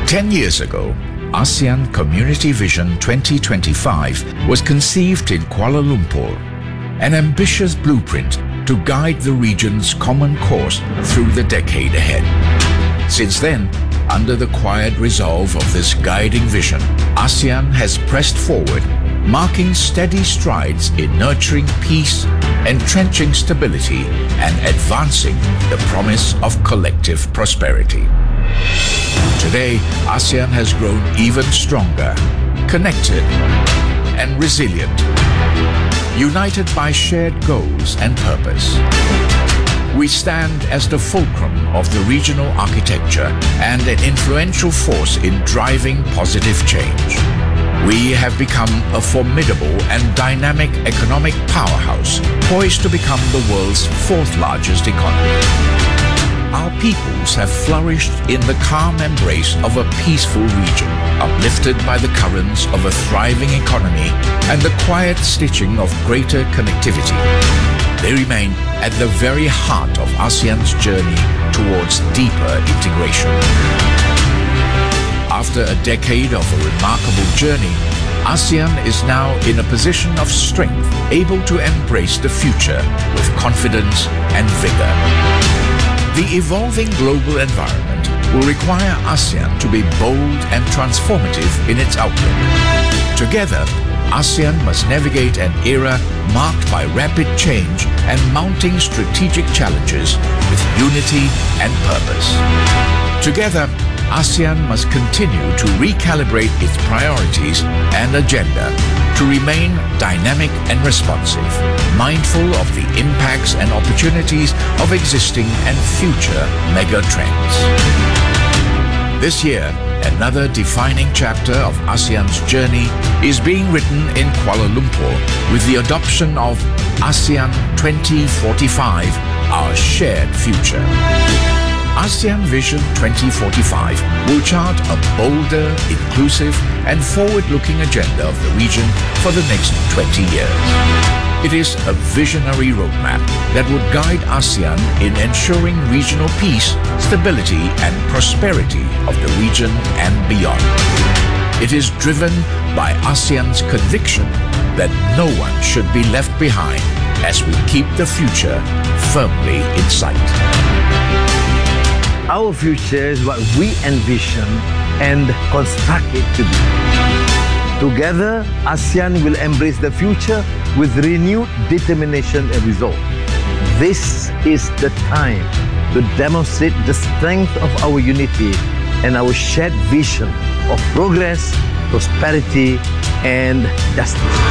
10 years ago, ASEAN Community Vision 2025 was conceived in Kuala Lumpur, an ambitious blueprint to guide the region's common course through the decade ahead. Since then, under the quiet resolve of this guiding vision, ASEAN has pressed forward, marking steady strides in nurturing peace, entrenching stability, and advancing the promise of collective prosperity. Today, ASEAN has grown even stronger, connected, and resilient, united by shared goals and purpose. We stand as the fulcrum of the regional architecture and an influential force in driving positive change. We have become a formidable and dynamic economic powerhouse, poised to become the world's fourth largest economy. Our peoples have flourished in the calm embrace of a peaceful region, uplifted by the currents of a thriving economy and the quiet stitching of greater connectivity. They remain at the very heart of ASEAN's journey towards deeper integration. After a decade of a remarkable journey, ASEAN is now in a position of strength, able to embrace the future with confidence and vigor. The evolving global environment will require ASEAN to be bold and transformative in its outlook. Together, ASEAN must navigate an era marked by rapid change and mounting strategic challenges with unity and purpose. Together, ASEAN must continue to recalibrate its priorities and agenda to remain dynamic and responsive, mindful of the impacts and opportunities of existing and future mega trends. This year, another defining chapter of ASEAN's journey is being written in Kuala Lumpur with the adoption of ASEAN 2045, our shared future. ASEAN Vision 2045 will chart a bolder, inclusive, and forward-looking agenda of the region for the next 20 years. It is a visionary roadmap that would guide ASEAN in ensuring regional peace, stability, and prosperity of the region and beyond. It is driven by ASEAN's conviction that no one should be left behind as we keep the future firmly in sight. Our future is what we envision and construct it to be. Together, ASEAN will embrace the future with renewed determination and resolve. This is the time to demonstrate the strength of our unity and our shared vision of progress, prosperity, and justice.